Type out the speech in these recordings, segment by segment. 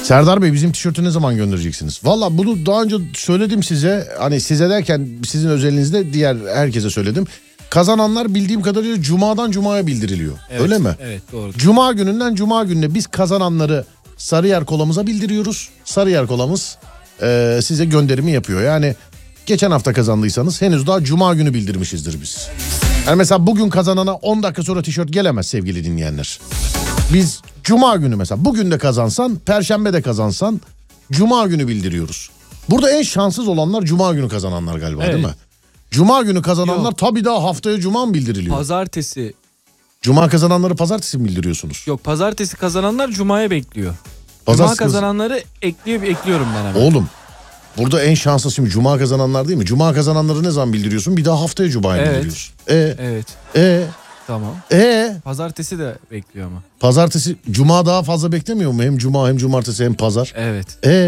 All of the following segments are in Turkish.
Serdar Bey, bizim tişörtü ne zaman göndereceksiniz? Valla bunu daha önce söyledim size. Hani size derken sizin özelinizde diğer herkese söyledim. Kazananlar bildiğim kadarıyla Cuma'dan Cuma'ya bildiriliyor. Evet, öyle mi? Evet, doğru. Cuma gününden Cuma gününe biz kazananları Sarıyer Kolamıza bildiriyoruz. Sarıyer Kolamız size gönderimi yapıyor. Yani geçen hafta kazandıysanız henüz daha Cuma günü bildirmişizdir biz. Yani mesela bugün kazanana 10 dakika sonra tişört gelemez sevgili dinleyenler. Biz Cuma günü mesela bugün de kazansan, Perşembe de kazansan Cuma günü bildiriyoruz. Burada en şanssız olanlar Cuma günü kazananlar galiba, Evet. değil mi? Cuma günü kazananlar Yok. tabii daha haftaya Cuma mı bildiriliyor? Pazartesi. Cuma kazananları pazartesi mi bildiriyorsunuz? Yok, pazartesi kazananlar Cuma'ya bekliyor. Pazartesi Cuma kazananları ekliyorum ben hemen. Oğlum burada en şanssız şimdi Cuma kazananlar değil mi? Cuma kazananları ne zaman bildiriyorsun? Bir daha haftaya Cuma'ya Evet. bildiriyorsun. Evet. Tamam. E Pazartesi de bekliyor ama. pazartesi Cuma daha fazla beklemiyor mu? Hem Cuma hem Cumartesi hem Pazar. Evet.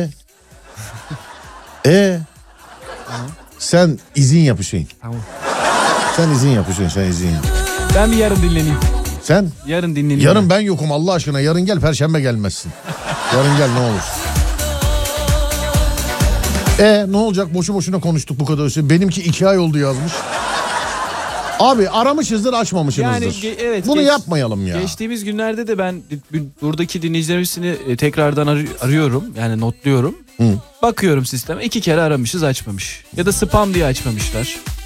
Tamam. Sen izin yap Hüseyin. Tamam. Sen izin yap Hüseyin, sen izin yap. Ben bir yarın dinleneyim. Sen? Yarın dinleneyim. Yarın ben yokum Allah aşkına. Yarın gel, Perşembe gelmezsin. Yarın gel ne olur. Ne olacak? Boşu boşuna konuştuk bu kadar. Benimki 2 ay oldu yazmış. Abi aramışızdır, açmamışsınızdır. Yani evet. Bunu yapmayalım ya. Geçtiğimiz günlerde de ben buradaki dinleyicilerimizini tekrardan arıyorum. Yani notluyorum. Bakıyorum sisteme. 2 kere aramışız, açmamış. Ya da spam diye açmamışlar.